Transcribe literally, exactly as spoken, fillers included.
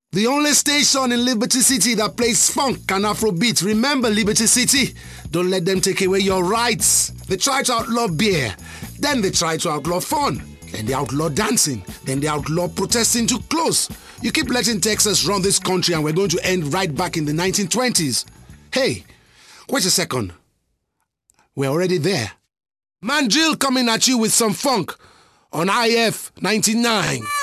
The only station in Liberty City that plays funk and Afrobeat. Remember Liberty City? Don't let them take away your rights. They try to outlaw beer. Then they try to outlaw fun. Then they outlaw dancing. Then they outlaw protesting too close. You keep letting Texas run this country and we're going to end right back in the nineteen twenties. Hey, wait a second. We're already there. Mandrill coming at you with some funk on I F ninety-nine.